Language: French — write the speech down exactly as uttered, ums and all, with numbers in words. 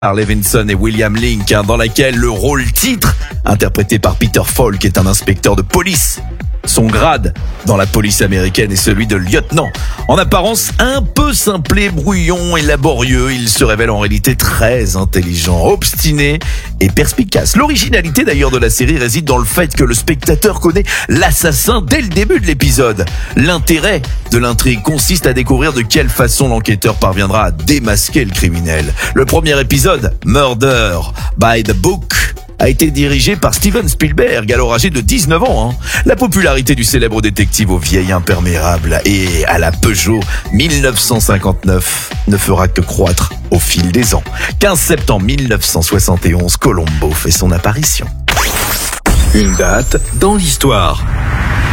Levinson et William Link, hein, dans laquelle le rôle titre, interprété par Peter Falk, est un inspecteur de police. Son grade dans la police américaine est celui de lieutenant. En apparence un peu simplé, brouillon et laborieux, il se révèle en réalité très intelligent, obstiné et perspicace. L'originalité d'ailleurs de la série réside dans le fait que le spectateur connaît l'assassin dès le début de l'épisode. L'intérêt de l'intrigue consiste à découvrir de quelle façon l'enquêteur parviendra à démasquer le criminel. Le premier épisode, Murder by the Book, a été dirigé par Steven Spielberg, alors âgé de dix-neuf ans. Hein. La popularité du célèbre détective au vieil imperméable et à la Peugeot mille neuf cent cinquante-neuf ne fera que croître au fil des ans. quinze septembre mille neuf cent soixante et onze, Columbo fait son apparition. Une date dans l'histoire.